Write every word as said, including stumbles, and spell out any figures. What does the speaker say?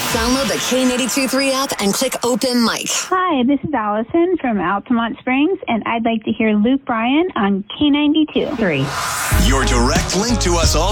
Download the K ninety-two point three app and click Open Mic. Hi, this is Allison from Altamont Springs, and I'd like to hear Luke Bryan on K ninety-two point three. Your direct link to us all